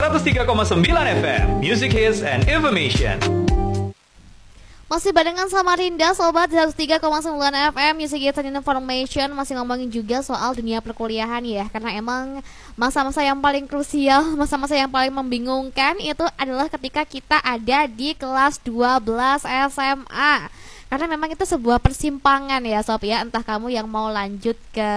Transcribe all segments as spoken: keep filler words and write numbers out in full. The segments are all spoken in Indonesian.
seratus tiga koma sembilan F M, Music Hits and Information. Masih barengan sama Rinda, sobat seratus tiga koma sembilan F M, Music Hits and Information. Masih ngomongin juga soal dunia perkuliahan ya. Karena emang masa-masa yang paling krusial, masa-masa yang paling membingungkan itu adalah ketika kita ada di kelas dua belas S M A. Karena memang itu sebuah persimpangan ya sob ya. Entah kamu yang mau lanjut ke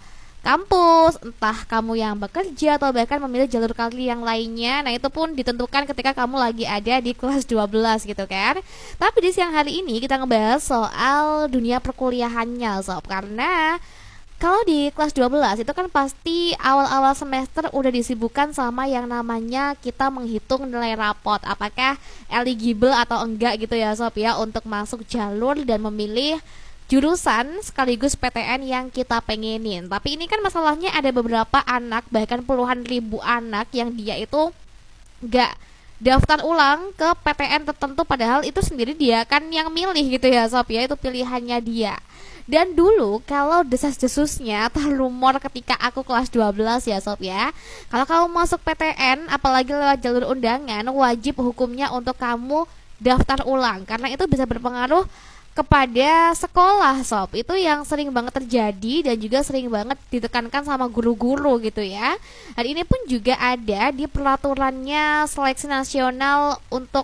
kampus, entah kamu yang bekerja atau bahkan memilih jalur karir yang lainnya. Nah itu pun ditentukan ketika kamu lagi ada di kelas dua belas gitu kan. Tapi di siang hari ini kita ngebahas soal dunia perkuliahannya sob. Karena kalau di kelas dua belas itu kan pasti awal-awal semester udah disibukkan sama yang namanya kita menghitung nilai rapot, apakah eligible atau enggak gitu ya sob ya, untuk masuk jalur dan memilih jurusan sekaligus P T N yang kita pengenin. Tapi ini kan masalahnya ada beberapa anak, bahkan puluhan ribu anak yang dia itu gak daftar ulang ke P T N tertentu, padahal itu sendiri dia kan yang milih gitu ya sob ya, itu pilihannya dia. Dan dulu kalau desas-desusnya atau rumor ketika aku kelas dua belas ya sob ya, kalau kamu masuk P T N apalagi lewat jalur undangan, wajib hukumnya untuk kamu daftar ulang, karena itu bisa berpengaruh kepada sekolah sob. Itu yang sering banget terjadi dan juga sering banget ditekankan sama guru-guru gitu ya. Dan ini pun juga ada di peraturannya seleksi nasional untuk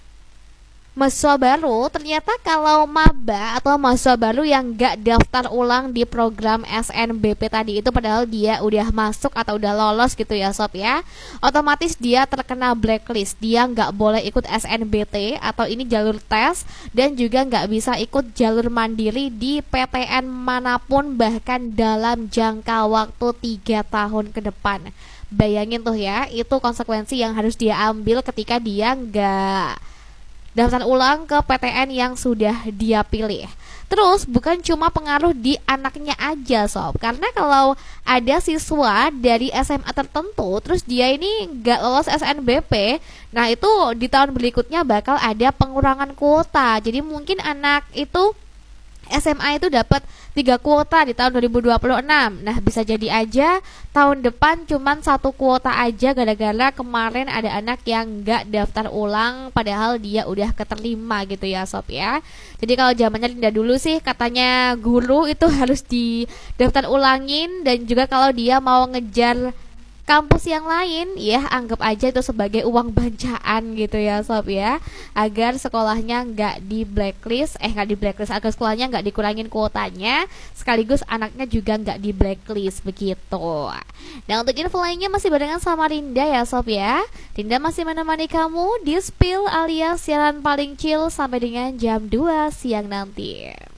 mahasiswa baru. Ternyata kalau maba atau mahasiswa baru yang gak daftar ulang di program S N B P tadi itu, padahal dia udah masuk atau udah lolos gitu ya sob ya, otomatis dia terkena blacklist. Dia gak boleh ikut S N B T atau ini jalur tes, dan juga gak bisa ikut jalur mandiri di P T N manapun, bahkan dalam jangka waktu tiga tahun ke depan. Bayangin tuh ya, itu konsekuensi yang harus dia ambil ketika dia gak daftar ulang ke P T N yang sudah dia pilih. Terus bukan cuma pengaruh di anaknya aja sob, karena kalau ada siswa dari S M A tertentu terus dia ini gak lolos S N B P, nah itu di tahun berikutnya bakal ada pengurangan kuota. Jadi mungkin anak itu S M A itu dapat tiga kuota di tahun dua ribu dua puluh enam. Nah bisa jadi aja tahun depan cuman satu kuota aja, gara-gara kemarin ada anak yang gak daftar ulang padahal dia udah keterima gitu ya sob ya. Jadi kalau zamannya Linda dulu sih katanya guru itu harus di daftar ulangin, dan juga kalau dia mau ngejar kampus yang lain ya anggap aja itu sebagai uang bancaan gitu ya sob ya, agar sekolahnya nggak di blacklist eh nggak di blacklist agar sekolahnya nggak dikurangin kuotanya, sekaligus anaknya juga nggak di blacklist begitu. Nah untuk info lainnya masih barengan sama Rinda ya sob ya. Rinda masih menemani kamu di Spill alias siaran paling chill sampai dengan jam dua siang nanti.